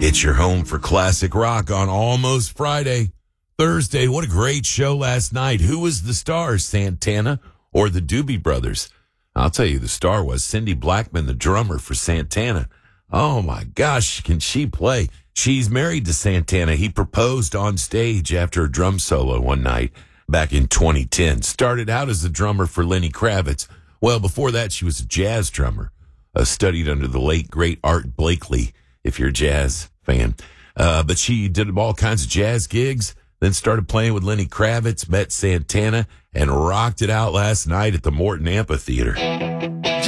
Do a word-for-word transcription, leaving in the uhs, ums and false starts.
It's your home for classic rock on Almost Friday. Thursday, what a great show last night. Who was the star, Santana or the Doobie Brothers? I'll tell you, the star was Cindy Blackman, the drummer for Santana. Oh, my gosh, can she play? She's married to Santana. He proposed on stage after a drum solo one night back in twenty ten. Started out as a drummer for Lenny Kravitz. Well, before that, she was a jazz drummer. Uh, studied under the late, great Art Blakey, if you're a jazz fan. Uh, but she did all kinds of jazz gigs, then started playing with Lenny Kravitz, met Santana, and rocked it out last night at the Morton Amphitheater.